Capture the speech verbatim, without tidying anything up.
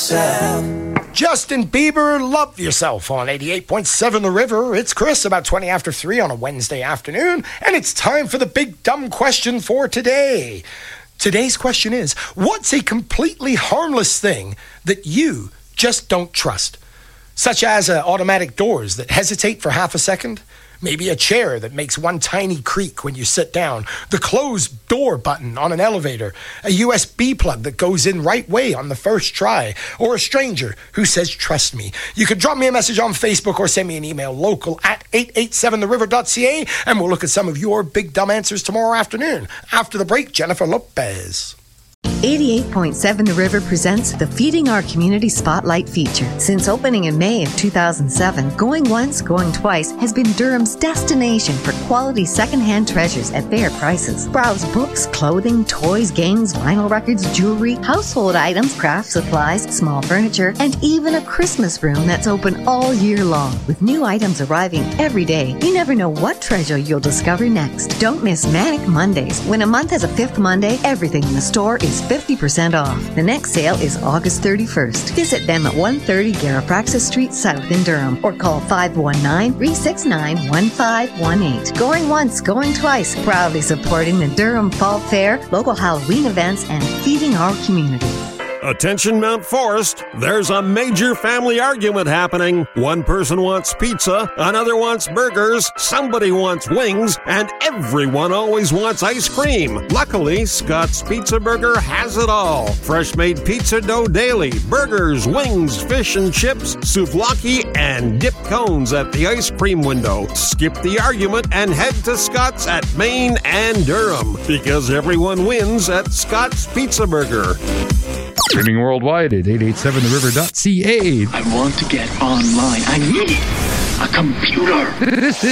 yourself. Justin Bieber, Love Yourself on eighty-eight point seven The River. It's Chris, about twenty after three on a Wednesday afternoon, and it's time for the big dumb question for today. Today's question is, what's a completely harmless thing that you just don't trust? Such as uh, automatic doors that hesitate for half a second, maybe a chair that makes one tiny creak when you sit down, the closed door button on an elevator, a U S B plug that goes in right way on the first try, or a stranger who says, trust me. You can drop me a message on Facebook or send me an email, local at eight eight seven the river dot c a, and we'll look at some of your big dumb answers tomorrow afternoon. After the break, Jennifer Lopez. eighty-eight point seven The River presents the Feeding Our Community Spotlight feature. Since opening in May of two thousand seven, Going Once, Going Twice has been Durham's destination for quality secondhand treasures at fair prices. Browse books, clothing, toys, games, vinyl records, jewelry, household items, craft supplies, small furniture, and even a Christmas room that's open all year long. With new items arriving every day, you never know what treasure you'll discover next. Don't miss Manic Mondays. When a month has a fifth Monday, everything in the store is fifty percent off. The next sale is August thirty-first. Visit them at one thirty Garrapraxa Street South in Durham or call five one nine, three six nine, one five one eight. Going Once, Going Twice, proudly supporting the Durham Fall Fair, local Halloween events, and feeding our community. Attention Mount Forest, there's a major family argument happening. One person wants pizza, another wants burgers, somebody wants wings, and everyone always wants ice cream. Luckily, Scott's Pizza Burger has it all. Fresh made pizza dough daily, burgers, wings, fish and chips, souvlaki, and dip cones at the ice cream window. Skip the argument and head to Scott's at Main and Durham, because everyone wins at Scott's Pizza Burger. Streaming worldwide at eight eight seven the river dot c a. I want to get online. I need a computer. This is